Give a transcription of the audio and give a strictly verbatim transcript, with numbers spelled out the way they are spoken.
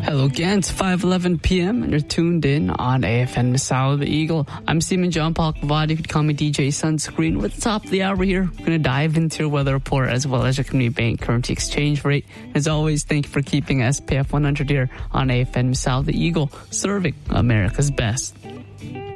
Hello again, it's five eleven p.m. and you're tuned in on A F M Masao the Eagle. I'm Stephen John Paul Kavad. You could call me D J Sunscreen. We're at the top of the hour here. We're going to dive into your weather report as well as your community bank currency exchange rate. As always, thank you for keeping S P F one hundred here on A F M Masao the Eagle, serving America's best.